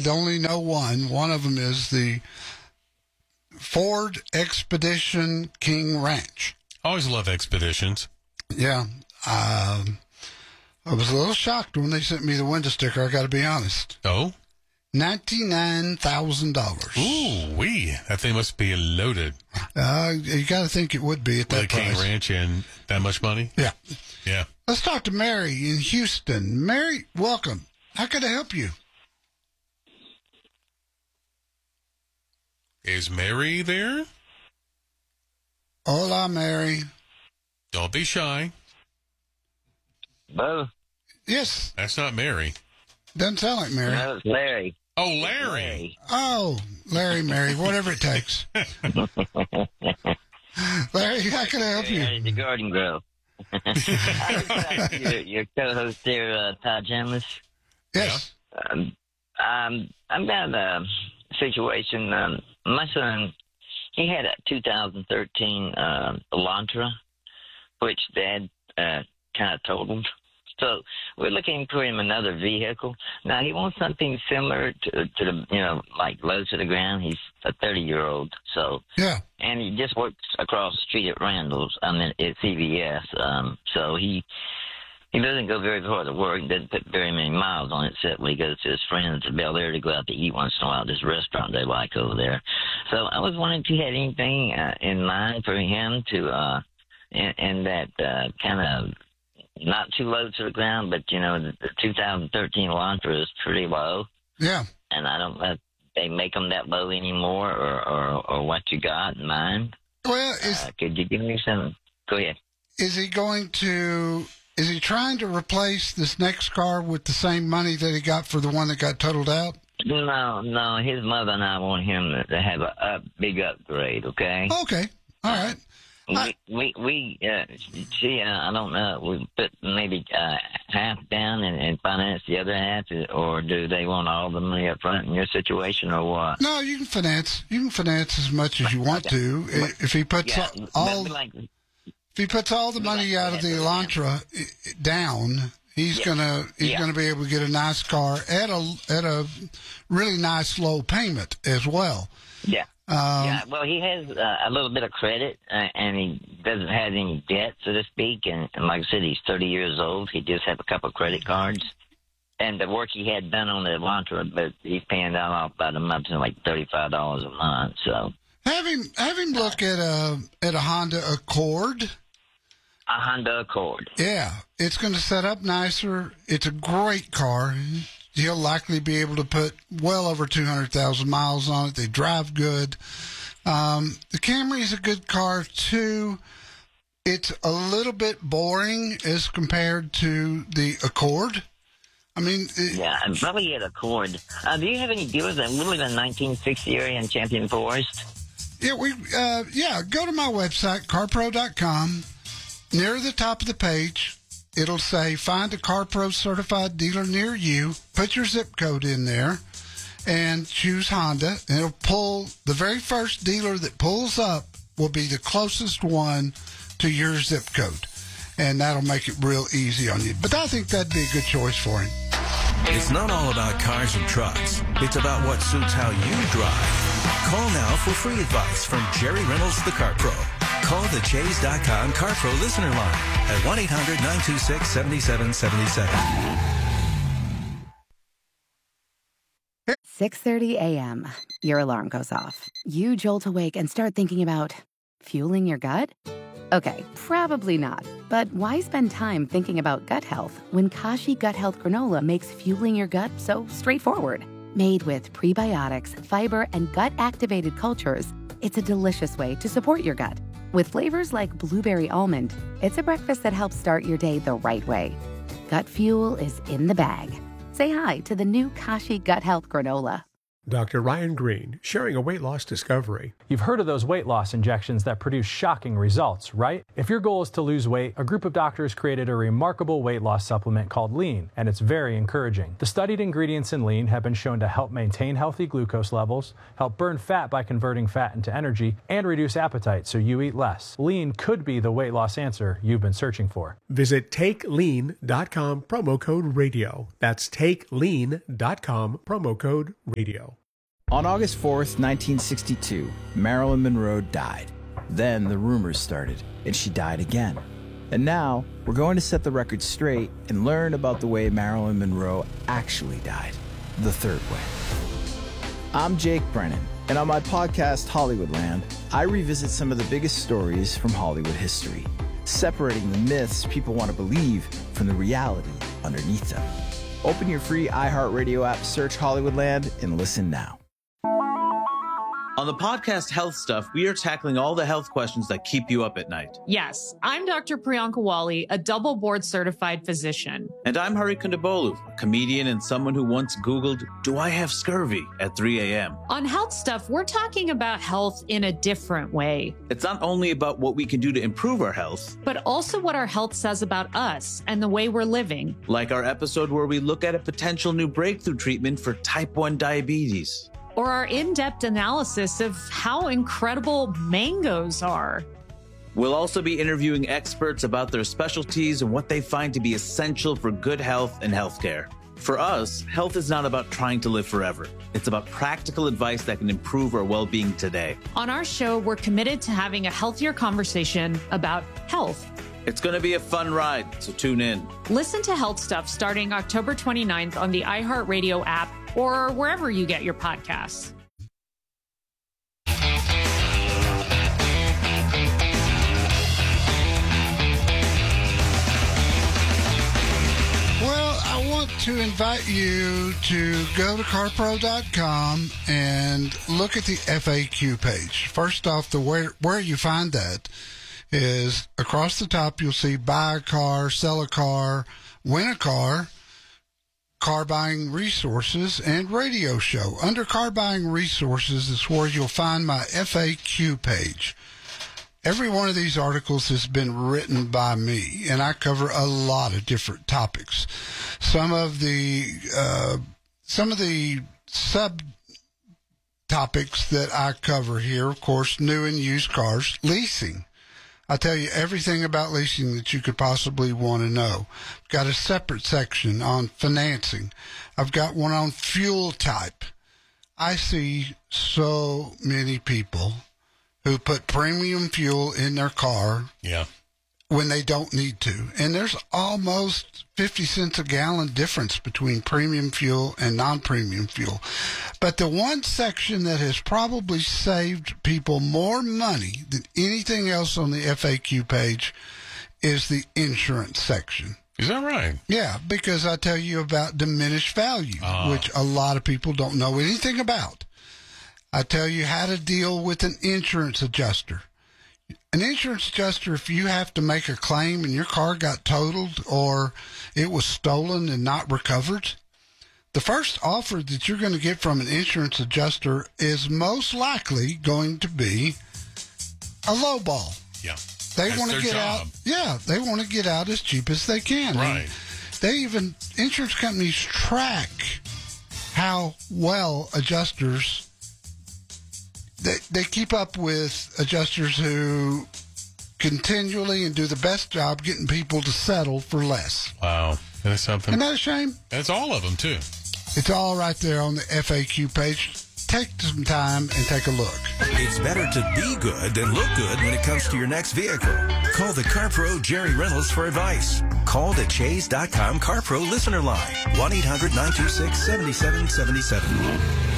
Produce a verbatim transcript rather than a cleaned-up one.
only know one. One of them is the Ford Expedition King Ranch. Always love Expeditions. Yeah. Um, I was a little shocked when they sent me the window sticker, I got to be honest. Oh? ninety-nine thousand dollars. Ooh, wee. That thing must be loaded. Uh, you got to think it would be at that With a King price. Ranch and that much money? Yeah. Yeah. Let's talk to Mary in Houston. Mary, welcome. How can I help you? Is Mary there? Hola, Mary. Don't be shy. Bo? Yes. That's not Mary. Doesn't sound like Mary. No, it's Larry. Oh, Larry. Larry. Oh, Larry, Mary, whatever it takes. Larry, how can I help you? Larry the Garden Grove. your, your co-host there, uh, Todd Chambliss. Yes. Um, um, I've got a situation. Um, my son, he had a two thousand thirteen uh, Elantra, which Dad uh, kind of totaled. So we're looking for him another vehicle. Now he wants something similar to, to the, you know, like low to the ground. He's a thirty-year-old, so Yeah. and he just works across the street at Randall's. I mean, at C V S. Um, so he he doesn't go very far to work. Doesn't put very many miles on it, except when he goes to his friends at Bel Air to go out to eat once in a while at this restaurant they like over there. So I was wondering if you had anything uh, in mind for him to, uh, in, in that uh, kind of. Not too low to the ground, but, you know, the, the two thousand thirteen Elantra is pretty low. Yeah. And I don't know if they make them that low anymore or, or, or what you got in mind. Well, is Uh, could you give me some? Go ahead. is he going to, is he trying to replace this next car with the same money that he got for the one that got totaled out? No, no, his mother and I want him to, to have a, a big upgrade, okay? Okay. All right. I- We, we, we uh, she, uh, I don't know, we put maybe uh, half down and, and finance the other half, or do they want all the money up front in your situation, or what? No, you can finance. You can finance as much as you want to. If he puts Yeah, all, but like, if he puts all the money out of the Elantra i- down, he's Yeah. gonna he's Yeah. gonna be able to get a nice car at a at a really nice low payment as well. yeah. Um, Yeah, well, he has uh, a little bit of credit, uh, and he doesn't have any debt, so to speak. And, and like I said, he's thirty years old. He just have a couple of credit cards. And the work he had done on the Elantra, but he's paying that off about a month, so like thirty-five dollars a month. So Have him have him look at a at a Honda Accord. a Honda Accord. Yeah, it's going to set up nicer. It's a great car. He'll likely be able to put well over two hundred thousand miles on it. They drive good. Um, the Camry is a good car, too. It's a little bit boring as compared to the Accord. I mean, it, Yeah, and probably at Accord. Uh, do you have any dealers that live in the nineteen sixty area in Champion Forest? yeah, we, uh, yeah, go to my website, car pro dot com. Near the top of the page, it'll say, find a CarPro certified dealer near you. Put your zip code in there and choose Honda. And it'll pull, the very first dealer that pulls up will be the closest one to your zip code. And that'll make it real easy on you. But I think that'd be a good choice for him. It's not all about cars and trucks. It's about what suits how you drive. Call now for free advice from Jerry Reynolds, the Car Pro. Call the Chase dot com Car Pro listener line at one eight hundred nine two six seven seven seven seven. six thirty a.m. Your alarm goes off. You jolt awake and start thinking about fueling your gut? Okay, probably not. But why spend time thinking about gut health when Kashi Gut Health Granola makes fueling your gut so straightforward? Made with prebiotics, fiber, and gut-activated cultures, it's a delicious way to support your gut. With flavors like blueberry almond, it's a breakfast that helps start your day the right way. Gut fuel is in the bag. Say hi to the new Kashi Gut Health Granola. Doctor Ryan Green, sharing a weight loss discovery. You've heard of those weight loss injections that produce shocking results, right? If your goal is to lose weight, a group of doctors created a remarkable weight loss supplement called Lean, and it's very encouraging. The studied ingredients in Lean have been shown to help maintain healthy glucose levels, help burn fat by converting fat into energy, and reduce appetite so you eat less. Lean could be the weight loss answer you've been searching for. Visit take lean dot com, promo code radio. That's take lean dot com, promo code radio. On August fourth, nineteen sixty-two, Marilyn Monroe died. Then the rumors started, and she died again. And now, we're going to set the record straight and learn about the way Marilyn Monroe actually died, the third way. I'm Jake Brennan, and on my podcast, Hollywoodland, I revisit some of the biggest stories from Hollywood history, separating the myths people want to believe from the reality underneath them. Open your free iHeartRadio app, search Hollywoodland, and listen now. On the podcast Health Stuff, we are tackling all the health questions that keep you up at night. Yes, I'm Doctor Priyanka Wali, a double board certified physician. And I'm Hari Kondabolu, a comedian and someone who once Googled, do I have scurvy at three a.m. On Health Stuff, we're talking about health in a different way. It's not only about what we can do to improve our health, but also what our health says about us and the way we're living. Like our episode where we look at a potential new breakthrough treatment for type one diabetes. Or our in-depth analysis of how incredible mangoes are. We'll also be interviewing experts about their specialties and what they find to be essential for good health and healthcare. For us, health is not about trying to live forever. It's about practical advice that can improve our well-being today. On our show, we're committed to having a healthier conversation about health. It's going to be a fun ride, so tune in. Listen to Health Stuff starting October twenty-ninth on the iHeartRadio app or wherever you get your podcasts. Well, I want to invite you to go to car pro dot com and look at the F A Q page. First off, the where, where you find that is across the top. You'll see buy a car, sell a car, win a car, car buying resources, and radio show. Under car buying resources is where you'll find my F A Q page. Every one of these articles has been written by me, and I cover a lot of different topics. Some of the uh, some of the sub topics that I cover here, of course, new and used cars, leasing. I tell you everything about leasing that you could possibly want to know. I've got a separate section on financing. I've got one on fuel type. I see so many people who put premium fuel in their car Yeah. when they don't need to. And there's almost fifty cents a gallon difference between premium fuel and non-premium fuel. But the one section that has probably saved people more money than anything else on the F A Q page is the insurance section. Is that right? Yeah, because I tell you about diminished value, Uh. which a lot of people don't know anything about. I tell you how to deal with an insurance adjuster. An insurance adjuster, if you have to make a claim and your car got totaled or it was stolen and not recovered, the first offer that you're going to get from an insurance adjuster is most likely going to be a low ball. Yeah. They That's want to their get job. out. Yeah, they want to get out as cheap as they can. Right. And they even, insurance companies track how well adjusters, they, they keep up with adjusters who continually and do the best job getting people to settle for less. Wow. That's something. Isn't that a shame? That's all of them, too. It's all right there on the F A Q page. Take some time and take a look. It's better to be good than look good when it comes to your next vehicle. Call the CarPro Jerry Reynolds for advice. Call the Chase dot com CarPro listener line. one eight hundred nine two six seven seven seven seven.